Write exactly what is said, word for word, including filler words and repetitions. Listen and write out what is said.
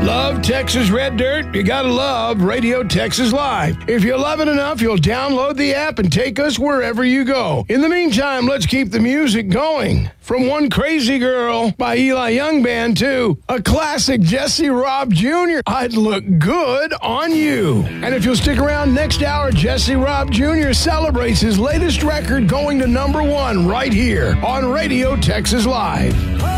Love Texas Red Dirt? You gotta love Radio Texas Live. If you love it enough, you'll download the app and take us wherever you go. In the meantime, let's keep the music going. From One Crazy Girl by Eli Young Band to a classic Jesse Robb Junior I'd Look Good on You. And if you'll stick around next hour, Jesse Robb Junior celebrates his latest record going to number one right here on Radio Texas Live.